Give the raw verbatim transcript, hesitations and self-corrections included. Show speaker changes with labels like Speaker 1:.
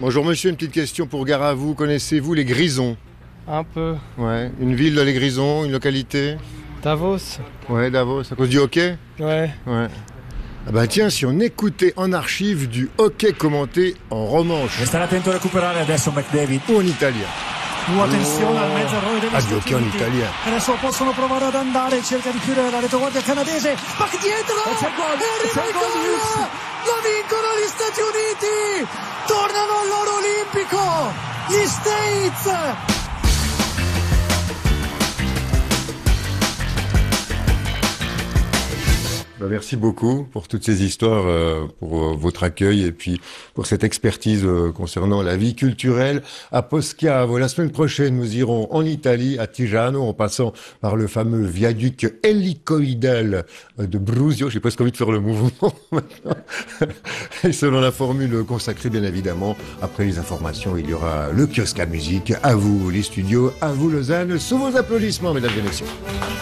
Speaker 1: Bonjour monsieur, une petite question pour Garavou. Connaissez-vous les Grisons?
Speaker 2: Un peu.
Speaker 1: Ouais. Une ville dans les Grisons, une localité?
Speaker 2: Davos.
Speaker 1: Ouais, Davos, à cause du hockey?
Speaker 2: Ouais.
Speaker 1: Ouais. Ah bah tiens, si on écoutait en archive du hockey commenté en romanche.
Speaker 3: E stare attento a recuperare adesso McDavid.
Speaker 1: Ou en italien.
Speaker 3: Uh, attenzione al mezzo errore degli
Speaker 1: Ah, di
Speaker 3: Stati
Speaker 1: hockey en
Speaker 3: Uniti.
Speaker 1: italien.
Speaker 3: Adesso possono provare ad andare, cerca di chiudere la retaguardia canadese. Back dietro!
Speaker 4: E c'è il gol,
Speaker 3: E arriva
Speaker 4: c'è il
Speaker 3: il
Speaker 4: gol di
Speaker 3: gol!
Speaker 4: Hughes.
Speaker 3: Lo vincono gli Stati Uniti! Tornano all'oro olimpico! Gli States!
Speaker 1: Bah, merci beaucoup pour toutes ces histoires, euh, pour euh, votre accueil et puis pour cette expertise euh, concernant la vie culturelle à Poschiavo. La semaine prochaine, nous irons en Italie, à Tigiano, en passant par le fameux viaduc hélicoïdal de Brusio. J'ai presque envie de faire le mouvement maintenant. Et selon la formule consacrée, bien évidemment, après les informations, il y aura le kiosque à musique. À vous les studios, à vous Lausanne, sous vos applaudissements, mesdames et messieurs.